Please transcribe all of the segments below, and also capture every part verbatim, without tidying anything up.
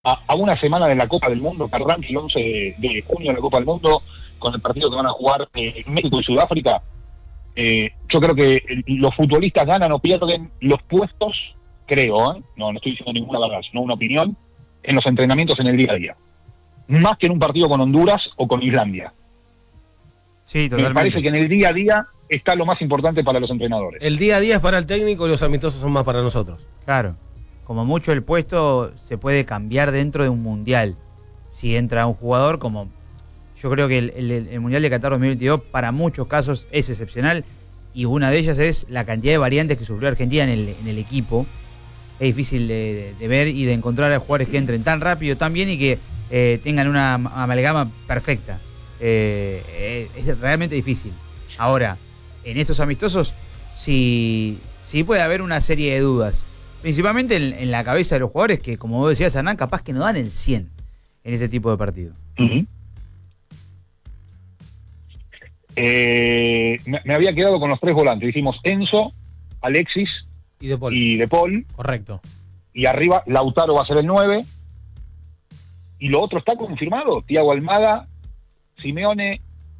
a, a una semana de la Copa del Mundo, que arranque el once de, de junio de la Copa del Mundo, con el partido que van a jugar eh, México y Sudáfrica, eh, yo creo que los futbolistas ganan o pierden los puestos, creo, ¿eh? no, no estoy diciendo ninguna verdad, sino una opinión, en los entrenamientos en el día a día. Más que en un partido con Honduras o con Islandia. Sí, totalmente. Me parece que en el día a día está lo más importante para los entrenadores. El día a día es para el técnico y los amistosos son más para nosotros. Claro. Como mucho el puesto se puede cambiar dentro de un mundial. Si entra un jugador como... Yo creo que el, el, el Mundial de Qatar dos mil veintidós para muchos casos es excepcional y una de ellas es la cantidad de variantes que sufrió Argentina en el, en el equipo. Es difícil de, de ver y de encontrar a jugadores que entren tan rápido, tan bien y que eh, tengan una amalgama perfecta. Eh, es realmente difícil. Ahora, en estos amistosos sí, sí puede haber una serie de dudas. Principalmente en, en la cabeza de los jugadores que, como vos decías, Hernán, capaz que no dan el cien en este tipo de partido. Uh-huh. Eh, me, me había quedado con los tres volantes. Dijimos Enzo, Alexis y De Paul. Y De Paul. Correcto. Y arriba Lautaro va a ser el nueve. Y lo otro está confirmado. Thiago Almada, Simeone.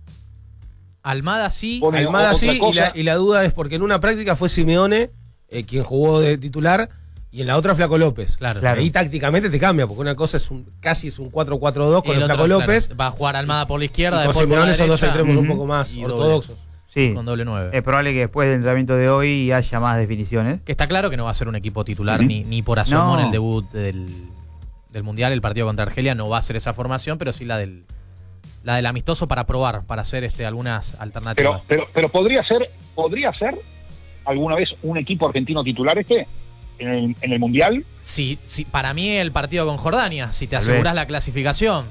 Almada sí. Almada sí, y la, y la duda es porque en una práctica fue Simeone eh, quien jugó de titular y en la otra Flaco López. Claro. Claro. Ahí tácticamente te cambia, porque una cosa es un casi es un cuatro cuatro dos con el, el Flaco otro, López. Claro, va a jugar Almada por la izquierda, y con Simeone son dos extremos uh-huh. un poco más y ortodoxos. Doble, sí. Con doble nueve. Es probable que después del entrenamiento de hoy haya más definiciones. Que está claro que no va a ser un equipo titular uh-huh. ni, ni por asomo no. en el debut del, del Mundial. El partido contra Argelia no va a ser esa formación, pero sí la del la del amistoso para probar, para hacer este algunas alternativas. Pero, pero, pero podría ser, podría ser alguna vez un equipo argentino titular este en el, en el Mundial. Sí, sí, para mí el partido con Jordania, si te Tal aseguras vez. la clasificación.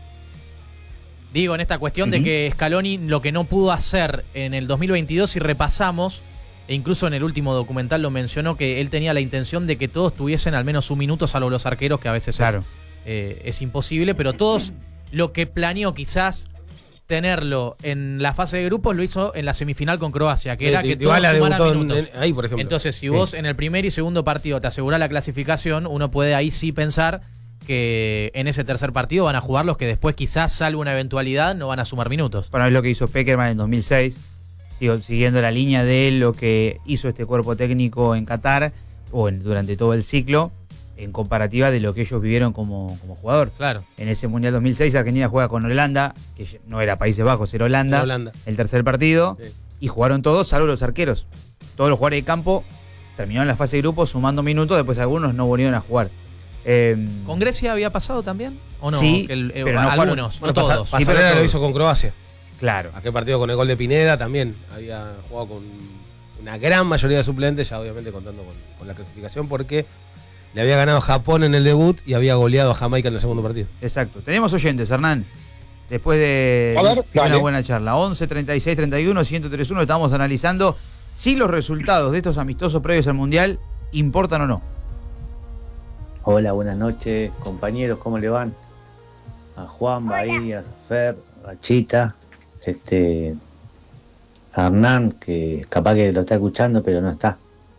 Digo, en esta cuestión uh-huh. de que Scaloni lo que no pudo hacer en el dos mil veintidós, si repasamos, e incluso en el último documental lo mencionó, que él tenía la intención de que todos tuviesen al menos un minuto, salvo los arqueros, que a veces claro. es, eh, es imposible, pero todos lo que planeó quizás tenerlo en la fase de grupos lo hizo en la semifinal con Croacia, que era eh, que todos sumaran minutos. En, ahí, por ejemplo. Entonces, si sí. vos en el primer y segundo partido te asegurás la clasificación, uno puede ahí sí pensar que en ese tercer partido van a jugar los que después quizás, salvo una eventualidad, no van a sumar minutos. Bueno, es lo que hizo Peckerman en dos mil seis, digo, siguiendo la línea de lo que hizo este cuerpo técnico en Qatar o en, durante todo el ciclo, en comparativa de lo que ellos vivieron como, como jugador. Claro. En ese Mundial dos mil seis Argentina juega con Holanda, que no era Países Bajos, era Holanda, era Holanda. el tercer partido, sí. y jugaron todos, salvo los arqueros. Todos los jugadores de campo terminaron la fase de grupo sumando minutos, después algunos no volvieron a jugar. Eh, ¿Con Grecia había pasado también? ¿O no? Sí, que el, eh, pero no algunos, bueno, no pasa, todos. Pasarela sí, pero lo hizo con Croacia. Claro. Aquel partido con el gol de Pineda también había jugado con una gran mayoría de suplentes, ya obviamente contando con, con la clasificación, porque le había ganado a Japón en el debut y había goleado a Jamaica en el segundo partido. Exacto. Tenemos oyentes, Hernán. Después de, a ver, de una buena charla. once, treinta y seis, treinta y uno, ciento treinta y uno. Estamos analizando si los resultados de estos amistosos previos al Mundial importan o no. Hola, buenas noches, compañeros. ¿Cómo le van? A Juan, Bahía, a Fer, a Chita, este, a Hernán, que capaz que lo está escuchando, pero no está.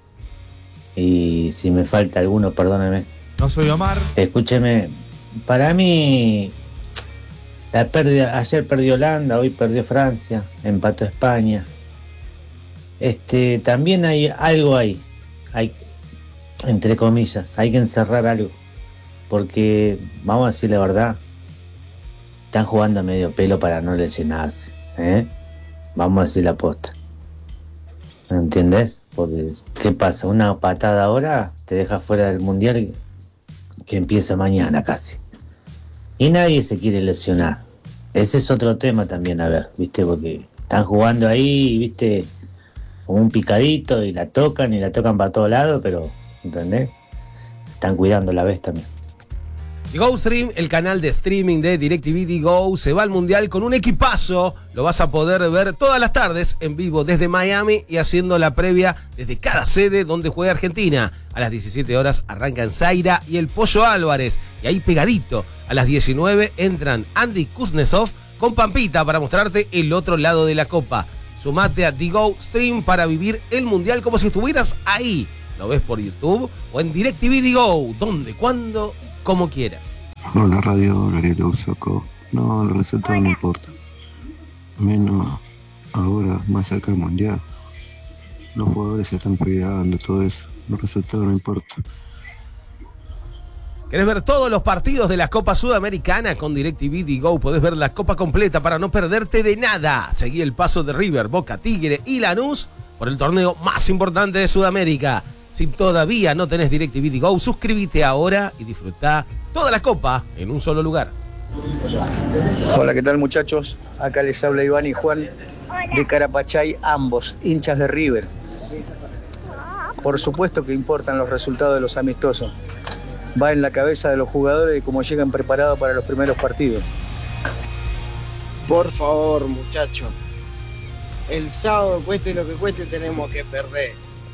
Y si me falta alguno, perdóneme. No soy Omar. Escúcheme, para mí, la pérdida, ayer perdió Holanda, hoy perdió Francia, empató España. Este, también hay algo ahí, hay, entre comillas, hay que encerrar algo. Porque, vamos a decir la verdad, están jugando a medio pelo para no lesionarse, ¿eh? Vamos a decir la posta. ¿Me entendés? Porque, ¿qué pasa? Una patada ahora te deja fuera del Mundial que empieza mañana casi. Y nadie se quiere lesionar. Ese es otro tema también, a ver, ¿viste? Porque están jugando ahí, ¿viste? Como un picadito y la tocan y la tocan para todos lados, pero, ¿entendés? Se están cuidando a la vez también. GoStream, el canal de streaming de DirecTV Digo, se va al Mundial con un equipazo. Lo vas a poder ver todas las tardes en vivo desde Miami y haciendo la previa desde cada sede donde juega Argentina. A las diecisiete horas arrancan Zaira y el Pollo Álvarez. Y ahí pegadito, a las diecinueve entran Andy Kuznetsov con Pampita para mostrarte el otro lado de la copa. Sumate a Digo Stream para vivir el Mundial como si estuvieras ahí. Lo ves por YouTube o en DirecTV Digo, donde, cuando y como quieras. Hola radio, Ariel Oxaco. No, los resultados no importan. Menos ahora, más cerca del mundial. Los jugadores se están cuidando, todo eso. Los resultados no importan. ¿Querés ver todos los partidos de la Copa Sudamericana? Con DirecTV Digo podés ver la Copa completa para no perderte de nada. Seguí el paso de River, Boca, Tigre y Lanús por el torneo más importante de Sudamérica. Si todavía no tenés DirecTV Digo, suscríbete ahora y disfrutá toda la Copa en un solo lugar. Hola, ¿qué tal muchachos? Acá les habla Iván y Juan de Carapachay, ambos hinchas de River. Por supuesto que importan los resultados de los amistosos. Va en la cabeza de los jugadores y cómo llegan preparados para los primeros partidos. Por favor, muchachos. El sábado, cueste lo que cueste, tenemos que perder.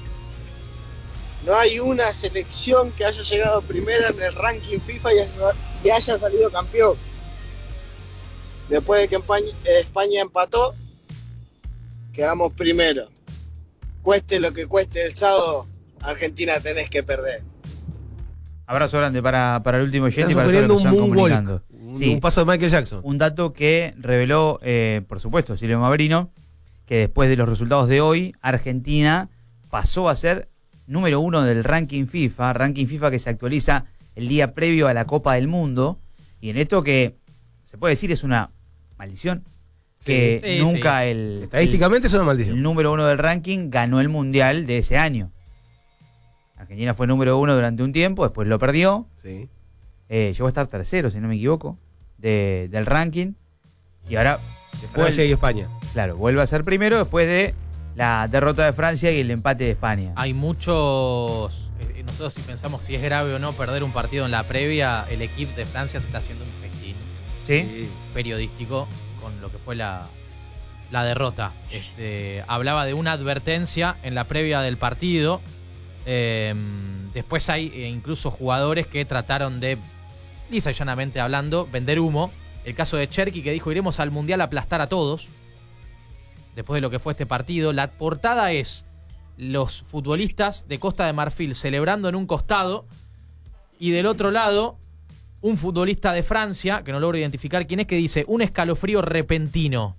No hay una selección que haya llegado primera en el ranking FIFA y haya, y haya salido campeón. Después de que España, España empató, quedamos primero. Cueste lo que cueste el sábado, Argentina tenés que perder. Abrazo grande para, para el último oyente y Están para todos los que sugiriendo están un comunicando. moonwalk, un, Sí, un paso de Michael Jackson. un dato que reveló, eh, por supuesto, Silvio Mavrino, que después de los resultados de hoy, Argentina pasó a ser número uno del ranking FIFA, ranking FIFA que se actualiza el día previo a la Copa del Mundo, y en esto que se puede decir es una maldición, que Sí, sí, nunca sí. el, Estadísticamente es una el, maldición. el número uno del ranking ganó el Mundial de ese año. Argentina fue número uno durante un tiempo, después lo perdió, Sí. eh, llegó a estar tercero, si no me equivoco, de, del ranking, y ahora Francia y España. claro, vuelve a ser primero después de la derrota de Francia y el empate de España. Hay muchos. eh, nosotros, si pensamos si es grave o no perder un partido en la previa, el equipo de Francia se está haciendo un festín ¿Sí? periodístico con lo que fue la, la derrota. Este, hablaba de una advertencia en la previa del partido. Eh, después hay eh, incluso jugadores que trataron de, lisa y llanamente hablando, vender humo. El caso de Cherki, que dijo: iremos al Mundial a aplastar a todos. Después de lo que fue este partido, la portada es los futbolistas de Costa de Marfil celebrando en un costado, y del otro lado un futbolista de Francia, que no logro identificar quién es, que dice: un escalofrío repentino.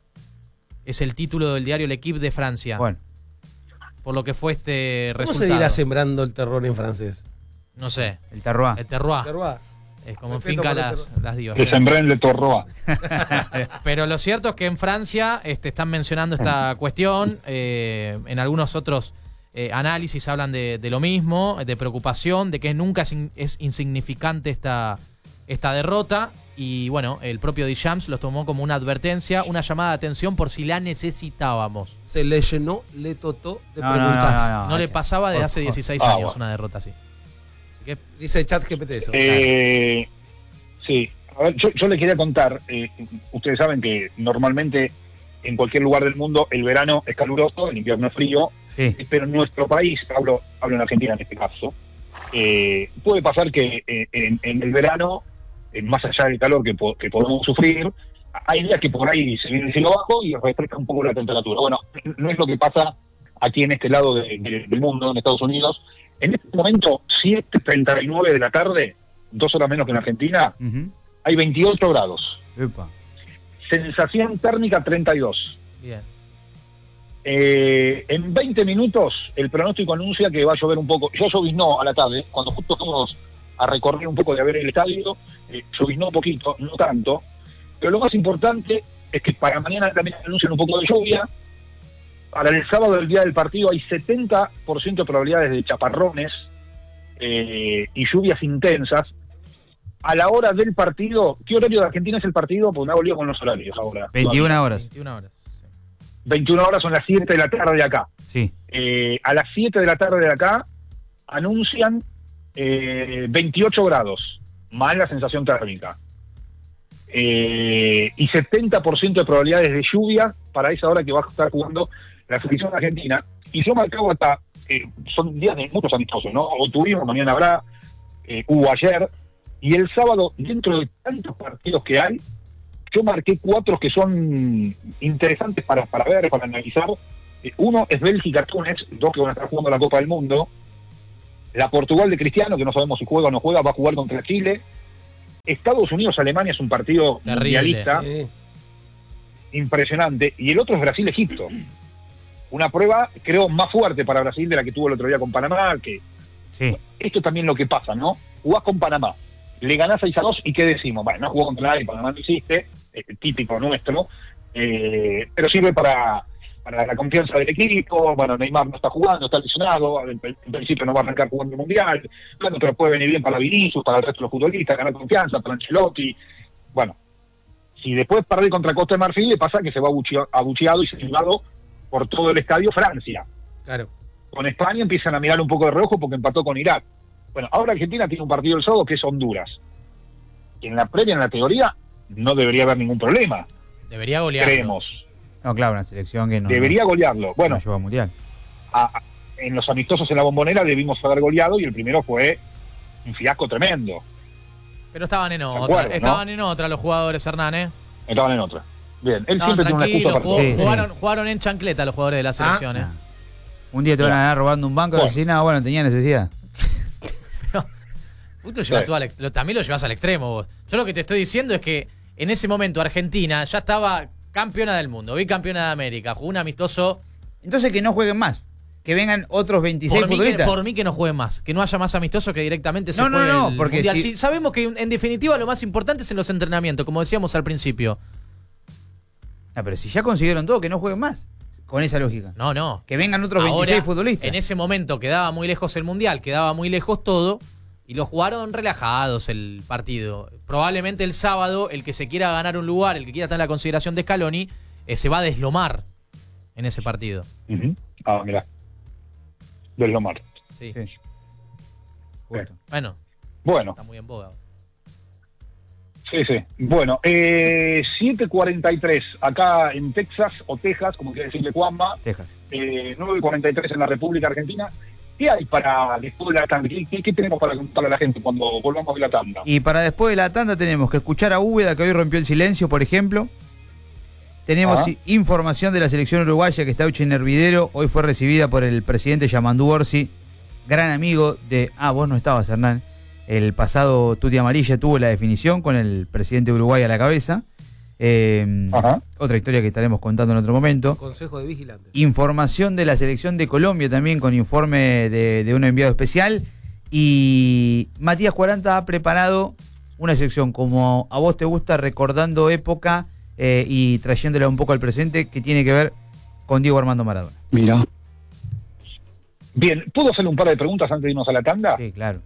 Es el título del diario L'Equipe de Francia. Bueno, Por lo que fue este ¿Cómo resultado. se dirá sembrando el terror en francés? No sé. el Terroir. El terroir. Terroir. Es como en Respeto finca por el las, terroir. las divas. Que sembré en Le Torroa. Pero lo cierto es que en Francia este, están mencionando esta cuestión. Eh, en algunos otros eh, análisis hablan de, de lo mismo, de preocupación, de que nunca es, in- es insignificante esta, esta derrota. Y bueno, el propio Deschamps los tomó como una advertencia, una llamada de atención por si la necesitábamos. Se le llenó, le totó de No, no, preguntas. no, no, No le Hacha. pasaba desde Por hace favor. dieciséis Ah, años bueno. una derrota así. Así que Dice ChatGPT eso. Eh, sí, a ver, yo, yo le quería contar, eh, ustedes saben que normalmente en cualquier lugar del mundo el verano es caluroso, el invierno es frío, Sí. pero en nuestro país, hablo, hablo en Argentina en este caso, eh, puede pasar que eh, en, en el verano, eh, más allá del calor que, po- que podemos sufrir, hay días que por ahí se viene el cielo bajo y refresca un poco la temperatura. Bueno, no es lo que pasa aquí en este lado de- de- del mundo, en Estados Unidos. En este momento, siete treinta y nueve de la tarde, dos horas menos que en Argentina, Ujú. hay veintiocho grados. Epa. Sensación térmica treinta y dos. bien. Eh, en veinte minutos el pronóstico anuncia que va a llover un poco. Ya lloviznó a la tarde, cuando justo fuimos a recorrer un poco de a ver el estadio, eh, lloviznó un poquito, no tanto. Pero lo más importante es que para mañana también anuncian un poco de lluvia. Para el sábado del día del partido hay setenta por ciento de probabilidades de chaparrones eh, y lluvias intensas. A la hora del partido, ¿qué horario de Argentina es el partido? Pues me hago lío con los horarios ahora. veintiuna horas. veintiuna horas. sí. veintiuna horas son las siete de la tarde de acá. Sí. Eh, a las siete de la tarde de acá anuncian eh, veintiocho grados, más la sensación térmica. Eh, y setenta por ciento de probabilidades de lluvia para esa hora que va a estar jugando la selección argentina. Y yo marcaba hasta, eh, son días de muchos amistosos, ¿no? Hoy tuvimos, mañana habrá, eh, hubo ayer. Y el sábado, dentro de tantos partidos que hay, yo marqué cuatro que son interesantes para, para ver, para analizar. Eh, uno es Bélgica-Túnez, dos que van a estar jugando la Copa del Mundo. La Portugal de Cristiano, que no sabemos si juega o no juega, va a jugar contra Chile. Estados Unidos-Alemania es un partido Terrible. mundialista Sí. impresionante, y el otro es Brasil-Egipto. Una prueba, creo, más fuerte para Brasil de la que tuvo el otro día con Panamá, que Sí. esto también lo que pasa, ¿no? Jugás con Panamá, le ganás seis a dos y ¿qué decimos? Bueno, no jugó contra nadie, Panamá no existe, eh, típico nuestro, eh, pero sirve para, para la confianza del equipo. Bueno, Neymar no está jugando, está lesionado, en, en principio no va a arrancar jugando el Mundial, bueno, pero puede venir bien para Vinicius, para el resto de los futbolistas, ganar confianza, para Ancelotti. Bueno, si después pierde contra Costa de Marfil, le pasa que se va abuchea- abucheado y silbado por todo el estadio Francia. Claro. Con España empiezan a mirar un poco de reojo porque empató con Irak. Bueno, ahora Argentina tiene un partido el sábado que es Honduras. Y en la previa, en la teoría, no debería haber ningún problema. Debería golear. Creemos. No, claro, una selección que no. Debería golearlo. no, Bueno, no llegó al mundial. a- a- en los amistosos en la Bombonera debimos haber goleado y el primero fue un fiasco tremendo. Pero estaban en otra. acuerdo, ¿no? Estaban en otra los jugadores, Hernán, ¿eh? Estaban en otra. Bien, él Estaban siempre tiene una excusa tranquilos, para jugó- Sí, sí. jugaron, jugaron en chancleta los jugadores de la selección, ¿eh? Ah. Un día te van a ganar robando un banco y Bueno. decís, no, bueno, tenía necesidad. Vos lo llevas Sí. todo al ex- lo- también lo llevas al extremo vos. Yo lo que te estoy diciendo es que en ese momento Argentina ya estaba campeona del mundo, bicampeona de América, jugó un amistoso. Entonces que no jueguen más. Que vengan otros veintiséis Por mí, que, futbolistas. por mí que no jueguen más, que no haya más amistosos que directamente se No, no, juegue no, el porque Mundial. si- Sí, sabemos que en definitiva lo más importante es en los entrenamientos, como decíamos al principio. Ah, pero si ya consiguieron todo, que no jueguen más. Con esa lógica. No, no. Que vengan otros Ahora, veintiséis futbolistas. En ese momento quedaba muy lejos el Mundial, quedaba muy lejos todo, y lo jugaron relajados el partido. Probablemente el sábado, el que se quiera ganar un lugar, el que quiera estar en la consideración de Scaloni, eh, se va a deslomar en ese partido. Ujú. Ah, mirá. Del Lomar. Sí. Sí. Justo. Bueno, Bueno, está muy en boga. sí, sí. Bueno, eh, siete cuarenta y tres acá en Texas, o Texas, como quiere decirle Juanma, Texas. eh, nueve cuarenta y tres en la República Argentina. ¿Qué hay para después de la tanda? ¿Qué, qué- qué tenemos para contarle a la gente cuando volvamos de la tanda? Y para después de la tanda tenemos que escuchar a Úbeda, que hoy rompió el silencio, por ejemplo. Tenemos Ah. i- información de la selección uruguaya, que está hecha en Hervidero. Hoy fue recibida por el presidente Yamandú Orsi, gran amigo de... Ah, vos no estabas, Hernán. El pasado Tuti Amarilla tuvo la definición con el presidente de Uruguay a la cabeza. Eh, Ajá. otra historia que estaremos contando en otro momento. Consejo de Vigilantes. Información de la selección de Colombia también con informe de, de un enviado especial. Y Matías Cuaranta ha preparado una sección como a vos te gusta, recordando época eh, y trayéndola un poco al presente, que tiene que ver con Diego Armando Maradona. Mira. Bien, ¿puedo hacerle un par de preguntas antes de irnos a la tanda? Sí, claro.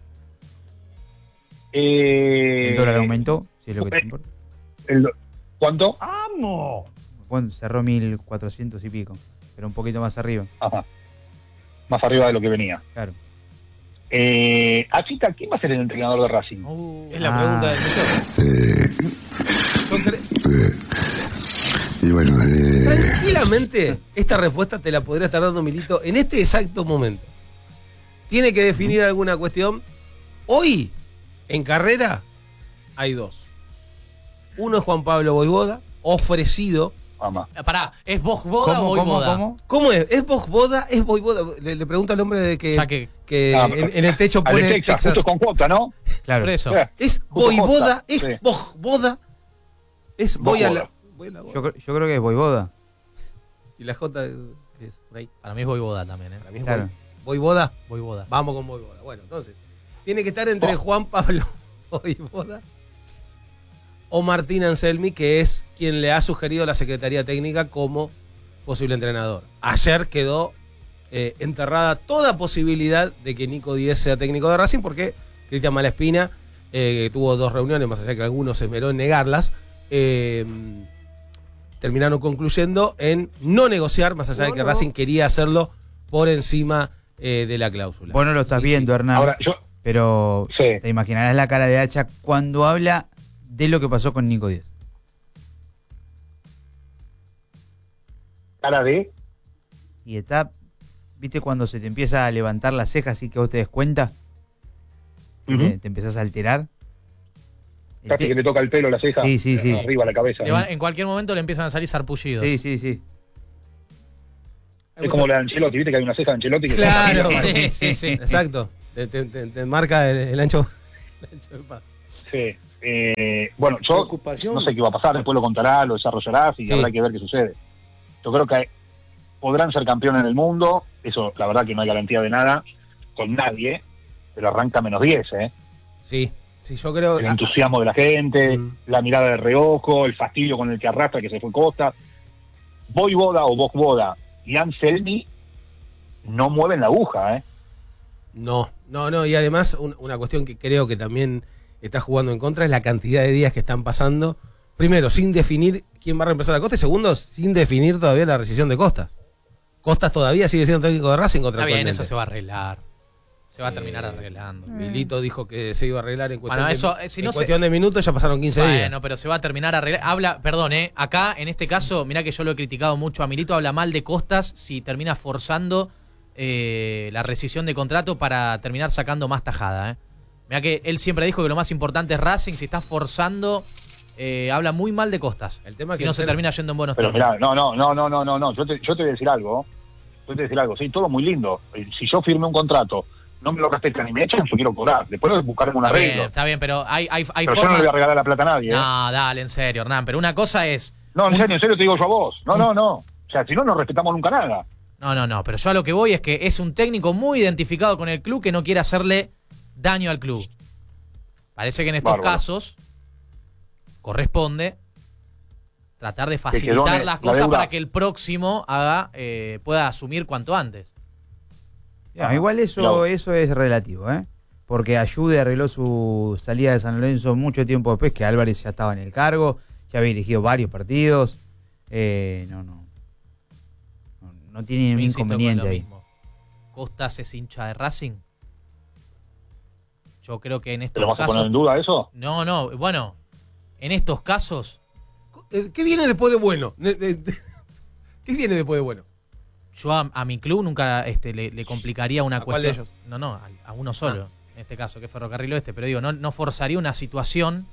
Eh, El dólar aumentó, si es lo que te eh, importa. el- ¿Cuánto? Bueno, cerró mil cuatrocientos y pico, pero un poquito más arriba. Ajá. Más arriba de lo que venía. Claro. Eh, Achita, ¿quién va a ser el entrenador de Racing? Uh, Es la Ah. pregunta del millón. Eh, Yo cre- eh, y bueno, eh, Tranquilamente, esta respuesta te la podría estar dando Milito en este exacto momento. Tiene que definir alguna cuestión. Hoy, en carrera, hay dos. Uno es Juan Pablo Voivoda, ofrecido. Mamá. Pará, ¿es Voivoda ¿Cómo, o cómo, Voivoda? cómo? ¿Cómo es? ¿Es Voivoda? ¿Es Voivoda? Le, le pregunta al hombre de que, Ya que, que Ah, en, en el techo Al de pone Texas, Texas. justo con cuota, ¿no? Claro. por eso. Eh, ¿Es Justo Voivoda? Costa, ¿Es sí. Voivoda? ¿Es voy a la, Voivoda. voy a la- Yo, cre- yo creo que es Voivoda. Y la J es por ahí. Para mí es Voivoda también, ¿eh? Para mí es Claro. Voi- Voivoda. Voivoda. Vamos con Voivoda. Bueno, entonces, tiene que estar entre Juan Pablo Voivoda o Martín Anselmi, que es quien le ha sugerido a la Secretaría Técnica como posible entrenador. Ayer quedó eh, enterrada toda posibilidad de que Nico Díez sea técnico de Racing, porque Cristian Malaspina eh, tuvo dos reuniones, más allá que algunos se esmeró en negarlas, eh, terminaron concluyendo en no negociar, más allá de que Racing quería hacerlo por encima eh, de la cláusula. Vos no lo estás Sí, viendo, sí. Hernán. Ahora, yo. Pero Sí. te imaginarás la cara de Hacha cuando habla de lo que pasó con Nico Díaz. Cara de. Y está, ¿viste cuando se te empieza a levantar la ceja así que vos te des cuenta? Y Ujú. te, te empezás a alterar. El Casi te- que le toca el pelo, la ceja. Sí, sí, sí. Arriba la cabeza. Le va- en cualquier momento le empiezan a salir sarpullidos. Sí, sí, sí. Es como la de Ancelotti, viste que hay una ceja de Ancelotti que Claro. está Sí, sí, sí. Exacto. Te, te- te- te marca el, el ancho, el ancho del paso. Sí. eh, bueno, yo no sé qué va a pasar, después lo contará, lo desarrollará y sí. habrá que ver qué sucede. Yo creo que podrán ser campeones del mundo, eso la verdad que no hay garantía de nada, con nadie, pero arranca menos diez, ¿eh? Sí, sí, yo creo... El entusiasmo de la gente, mm. la mirada de reojo, el fastidio con el que arrastra que se fue Costa. Vojvoda o Vojvoda y Anselmi no mueven la aguja, ¿eh? No, no, no, y además un, una cuestión que creo que también está jugando en contra es la cantidad de días que están pasando. Primero, sin definir quién va a reemplazar a Costa, y segundo, sin definir todavía la rescisión de Costas. Costas todavía sigue siendo técnico de Racing contractualmente. Está bien, eso se va a arreglar. Se va a terminar eh, arreglando. Milito dijo que se iba a arreglar en cuestión, bueno, eso, de, si en no cuestión se... de minutos, ya pasaron quince bueno, días. Bueno, pero se va a terminar arreglando. Habla, perdón, eh, acá en este caso, mirá que yo lo he criticado mucho a Milito, habla mal de Costas si termina forzando eh, la rescisión de contrato para terminar sacando más tajada. Eh. Mirá que él siempre dijo que lo más importante es Racing, si está forzando, eh, habla muy mal de Costas. El tema si que no se tema... termina yendo en buenos pero términos. Mirá, no, no, no, no, no, no, no. Yo te, yo te voy a decir algo. Yo te voy a decir algo, sí, todo muy lindo. Si yo firmé un contrato, no me lo respetan ni me echan, yo quiero cobrar. Después buscaremos un arreglo. Está bien, está bien, pero hay, hay, hay pero formas... yo no le voy a regalar la plata a nadie. ¿eh? No, dale, en serio, Hernán. Pero una cosa es... No, en serio, en serio te digo yo a vos. No, no, no. O sea, si no, no respetamos nunca nada. No, no, no. Pero yo a lo que voy es que es un técnico muy identificado con el club que no quiere hacerle daño al club. Parece que en estos Bárbaro. casos corresponde tratar de facilitar las cosas para que el próximo haga eh, pueda asumir cuanto antes. No, igual eso, no. eso es relativo, ¿eh? Porque Ayude arregló su salida de San Lorenzo mucho tiempo después que Álvarez ya estaba en el cargo, ya había dirigido varios partidos. Eh, no, no. No, no tiene ningún inconveniente ahí. Mismo. ¿Costas es hincha de Racing? Yo creo que en estos ¿Pero vas casos... a poner en duda eso? No, no. Bueno, en estos casos... ¿Qué viene después de bueno? ¿Qué viene después de bueno? Yo a, a mi club nunca este, le, le complicaría una ¿A cuestión. ¿Cuál de ellos? No, no, a, a uno solo, ah. en este caso, que es Ferrocarril Oeste. Pero digo, no, no forzaría una situación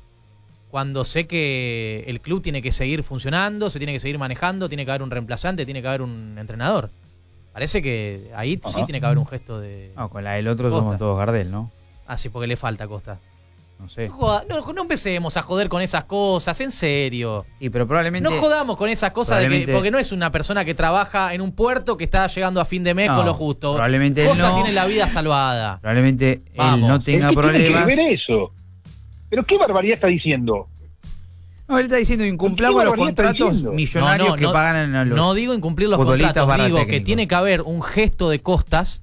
cuando sé que el club tiene que seguir funcionando, se tiene que seguir manejando, tiene que haber un reemplazante, tiene que haber un entrenador. Parece que ahí Ajá. sí tiene que haber un gesto de... No, con la del otro Costa. Somos todos Gardel, ¿no? Ah, sí, porque le falta Costa. No sé. No, joda, no, no empecemos a joder con esas cosas, en serio. Y pero probablemente... No jodamos con esas cosas de que, porque no es una persona que trabaja en un puerto que está llegando a fin de mes no, con lo justo. Probablemente Costa no. tiene la vida salvada. Probablemente Vamos. él no tenga ¿Qué problemas. Tiene que ver eso? ¿Pero qué barbaridad está diciendo? No, él está diciendo incumplamos los contratos millonarios no, no, que no, pagan a los No digo incumplir los contratos, digo técnico. que tiene que haber un gesto de Costas,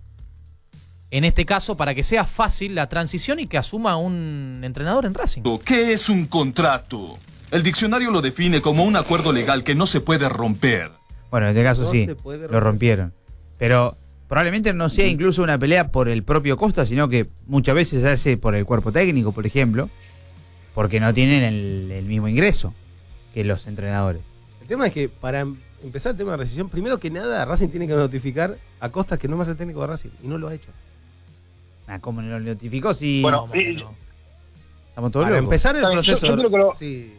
en este caso, para que sea fácil la transición y que asuma un entrenador en Racing. ¿Qué es un contrato? El diccionario lo define como un acuerdo legal que no se puede romper. Bueno, en este caso no sí, lo rompieron. Pero probablemente no sea incluso una pelea por el propio Costa, sino que muchas veces se hace por el cuerpo técnico, por ejemplo, porque no tienen el, el mismo ingreso que los entrenadores. El tema es que para empezar el tema de rescisión, primero que nada, Racing tiene que notificar a Costas que no va a ser técnico de Racing, y no lo ha hecho. Ah, ¿cómo no lo notificó? Si bueno, no, sí, no. Estamos todos para locos. empezar el proceso. Yo, yo, creo que lo, sí.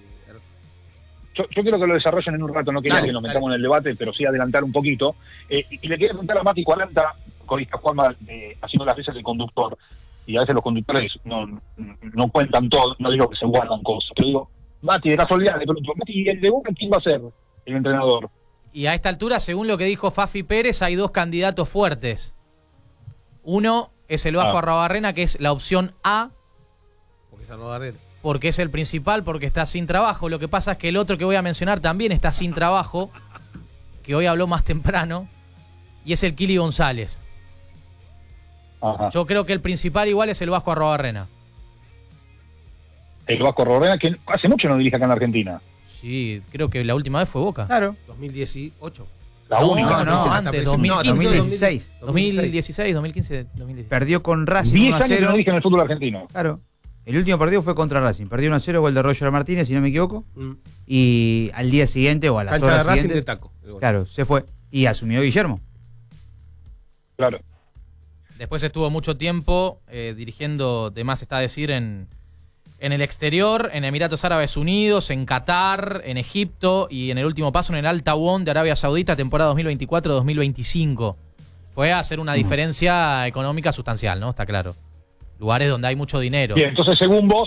yo, yo quiero que lo desarrollen en un rato, no quiero dale, que nos metamos dale. en el debate, pero sí adelantar un poquito. Eh, y le quiero preguntar a Mati cuarenta, corista Juanma, eh, haciendo las veces el conductor, y a veces los conductores no, no cuentan todo, no digo que se guardan cosas, pero digo, Mati, de casualidad, le pregunto, Mati, ¿y el de Boca quién va a ser el entrenador? Y a esta altura, según lo que dijo Fafi Pérez, hay dos candidatos fuertes. Uno es el Vasco ah. Arrobarrena, que es la opción A. Porque es Arrobarrena. Porque es el principal, porque está sin trabajo. Lo que pasa es que el otro que voy a mencionar también está sin trabajo, que hoy habló más temprano, y es el Kili González. Ajá. Yo creo que el principal igual es el Vasco Arrobarrena. El Vasco Arrobarrena, que hace mucho no dirige acá en la Argentina. Sí, creo que la última vez fue Boca. Claro. dos mil dieciocho. La no, única. No, no, no antes, dos mil quince. No, dos mil dieciséis. dos mil dieciséis, dos mil quince, dos mil dieciséis. Perdió con Racing diez uno a cero. años no dirige en el fútbol argentino. Claro. El último partido fue contra Racing. Perdió uno a cero, gol de Roger Martínez, si no me equivoco. Mm. Y al día siguiente, o a las Cancha horas de Racing siguientes, de taco. Claro, se fue. Y asumió Guillermo. Claro. Después estuvo mucho tiempo eh, dirigiendo, de más está a decir, en, en el exterior, en Emiratos Árabes Unidos, en Qatar, en Egipto y en el último paso en el Al Tawon de Arabia Saudita, temporada dos mil veinticuatro dos mil veinticinco. Fue a hacer una diferencia económica sustancial, ¿no? Está claro. Lugares donde hay mucho dinero. Bien, entonces según vos,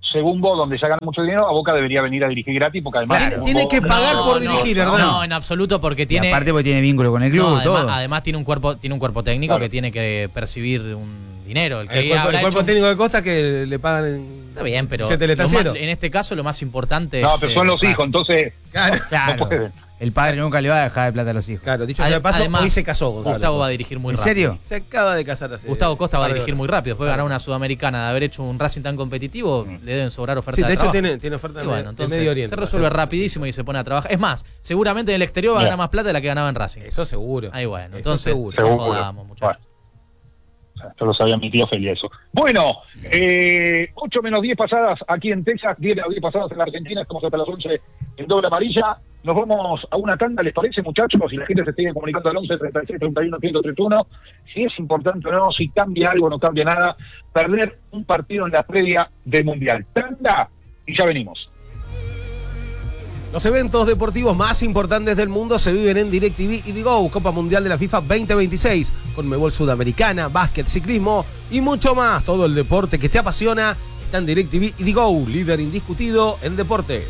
según vos, donde ya gana mucho dinero, a Boca debería venir a dirigir gratis, porque además... Tiene, tiene que pagar No, por no, dirigir, no, ¿verdad? No, en absoluto, porque tiene... Y aparte porque tiene vínculo con el club, no, además, todo. además tiene un cuerpo tiene un cuerpo técnico Claro. que tiene que percibir un dinero. El, que El cuerpo, habrá el cuerpo hecho un- técnico de Costa que le pagan en... Está bien, pero billete del lo más- estanciero. en este caso lo más importante No, es... pero son eh, los hijos, entonces Claro, Claro. no pueden. El padre nunca le va a dejar de plata a los hijos. claro, dicho Ade- sea de paso, además, hoy se casó Gonzalo. Gustavo va a dirigir muy ¿En rápido. serio? Se acaba de casar hace... Gustavo Costa va a un par de dirigir horas. muy rápido. Después de ganar Exacto. una sudamericana, de haber hecho un Racing tan competitivo, le deben sobrar ofertas Sí, de de hecho trabajo. tiene, tiene oferta Y de, bueno, de entonces Medio Oriente. se resuelve Va a ser- rapidísimo y se pone a trabajar. Es más, seguramente en el exterior va a No. ganar más plata de la que ganaba en Racing. Eso seguro. Ahí bueno, Eso entonces seguro. no Seguro. jodamos, muchachos. Bueno, esto lo sabía mi tío Feli eso. Bueno, eh, ocho menos diez pasadas aquí en Texas, diez menos diez pasadas en la Argentina, estamos hasta las once en doble amarilla. Nos vamos a una tanda, ¿les parece, muchachos? Si la gente se sigue comunicando al once, treinta y seis, treinta y uno, ciento treinta y uno, si es importante o no, si cambia algo o no cambia nada, perder un partido en la previa del Mundial. Tanda y ya venimos. Los eventos deportivos más importantes del mundo se viven en DirecTV y Digo, Copa Mundial de la FIFA veinte veintiséis, Conmebol Sudamericana, básquet, ciclismo y mucho más. Todo el deporte que te apasiona está en DirecTV y Digo, líder indiscutido en deportes.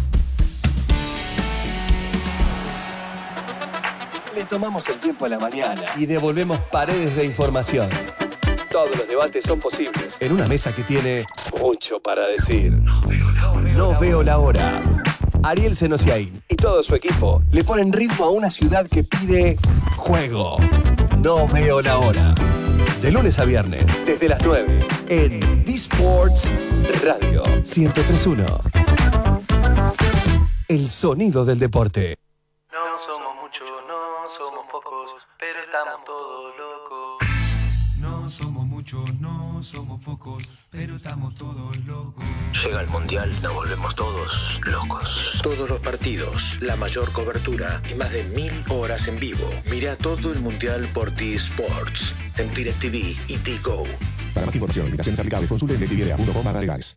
Le tomamos el tiempo a la mañana y devolvemos paredes de información. Todos los debates son posibles en una mesa que tiene mucho para decir. No veo la hora. Ariel Senosiaín y todo su equipo le ponen ritmo a una ciudad que pide juego. No veo la hora. De lunes a viernes, desde las nueve, en D-Sports Radio ciento tres punto uno. El sonido del deporte. No somos muchos, no somos pocos, pero estamos todos locos. No somos muchos, no somos pocos, pero estamos todos locos. Llega el Mundial, nos volvemos todos locos. Todos los partidos, la mayor cobertura y más de mil horas en vivo. Mira todo el Mundial por T-Sports, en DirecTV y T-Go. Para más información, invitaciones aplicables, consulte en directv punto com barra legales.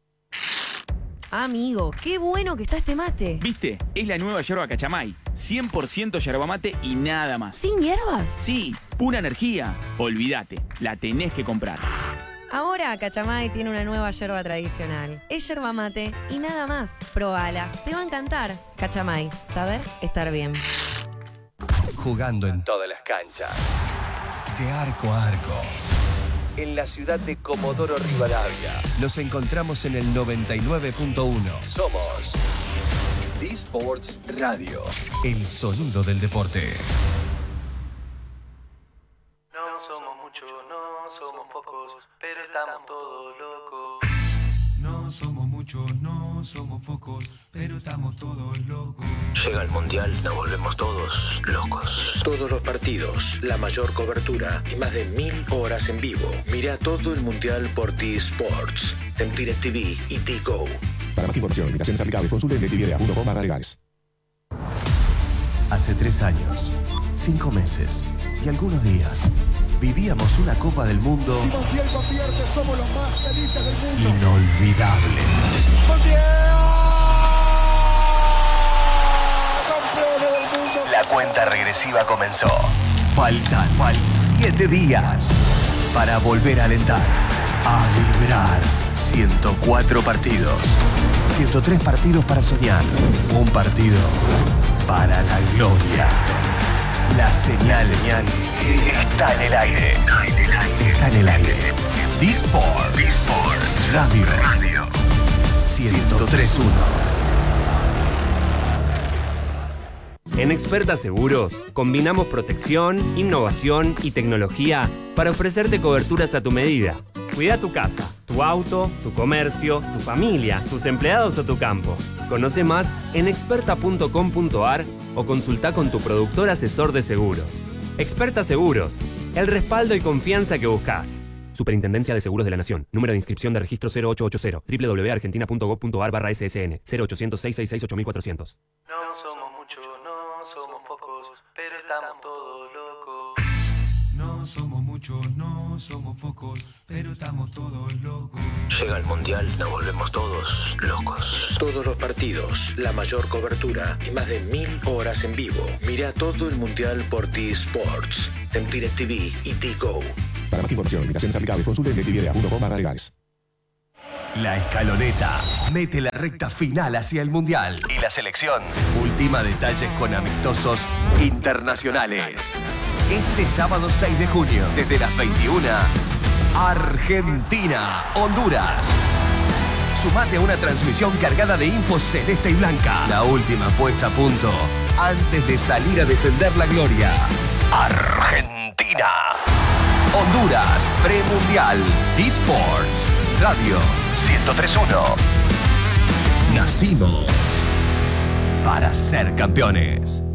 Amigo, qué bueno que está este mate. ¿Viste? Es la nueva yerba Cachamay. cien por ciento yerba mate y nada más. ¿Sin hierbas? Sí, pura energía. Olvídate, la tenés que comprar. Ahora Cachamay tiene una nueva yerba tradicional. Es yerba mate y nada más. Probala, te va a encantar. Cachamay, saber estar bien. Jugando en todas las canchas. De arco a arco. En la ciudad de Comodoro Rivadavia. Nos encontramos en el noventa y nueve punto uno. Somos D-Sports Radio. El sonido del deporte. No somos muchos, no somos pocos, pero estamos todos locos. No somos muchos, no somos pocos, pero estamos todos locos. Llega el Mundial, nos volvemos todos locos. Todos los partidos, la mayor cobertura y más de mil horas en vivo. Mira todo el Mundial por T-Sports, en DirecTV y T-Go. Para más información, invitaciones aplicables, consulte en directv punto com barra legales. Hace tres años, cinco meses y algunos días, vivíamos una Copa del Mundo inolvidable. La cuenta regresiva comenzó. Faltan siete días para volver a alentar, a vibrar. ciento cuatro partidos, ciento tres partidos para soñar, un partido para la gloria. La señal está en el aire. Está en el aire. D-Sports Radio ciento tres punto uno. En Experta Seguros, combinamos protección, innovación y tecnología para ofrecerte coberturas a tu medida. Cuida tu casa, tu auto, tu comercio, tu familia, tus empleados o tu campo. Conoce más en experta punto com punto ar o consulta con tu productor asesor de seguros. Experta Seguros, el respaldo y confianza que buscas. Superintendencia de Seguros de la Nación. Número de inscripción de registro cero ocho ocho cero. doble u doble u doble u punto argentina punto gob punto ar barra S S N. cero ochocientos, seiscientos sesenta y seis, ocho mil cuatrocientos. No somos muchos, no somos pocos, pero estamos todos locos. No somos muchos, no somos pocos, pero estamos todos locos. Llega el Mundial, nos volvemos todos locos. Todos los partidos, la mayor cobertura y más de mil horas en vivo. Mira todo el Mundial por T-Sports, en DirecTV y T-Go. Para más información, invitaciones aplicables, consulte en directv punto com barra legales. La escaloneta mete la recta final hacia el Mundial. Y la selección ultima detalles con amistosos internacionales. Este sábado seis de junio, desde las veintiuna, Argentina, Honduras. Sumate a una transmisión cargada de info celeste y blanca. La última puesta a punto antes de salir a defender la gloria. Argentina. Honduras, premundial. eSports. Radio ciento tres punto uno. Nacimos para ser campeones.